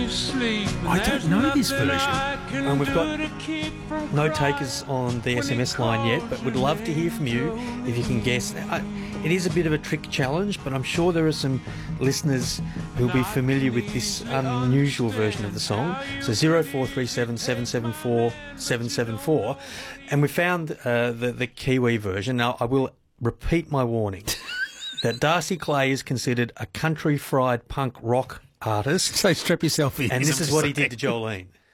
I don't know this version. And we've got no takers on the SMS line yet, but would love to hear from you if you can guess. It is a bit of a trick challenge, but I'm sure there are some listeners who'll be familiar with this unusual version of the song. So 0437 774 774. And we found the Kiwi version. Now, I will repeat my warning that Darcy Clay is considered a country fried punk rock artist. So strap yourself in. And this is what he did to Jolene.